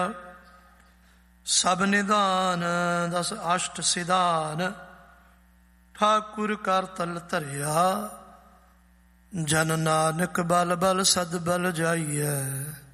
ਸਭ ਨਿਧਾਨ ਦਸ ਅਸ਼ਟ ਸਿਧਾਨ, ਠਾਕੁਰ ਕਰ ਤਲ ਧਰਿਆ। ਜਨ ਨਾਨਕ ਬਲ ਬਲ ਸਦ ਬਲ ਜਾਈਐ।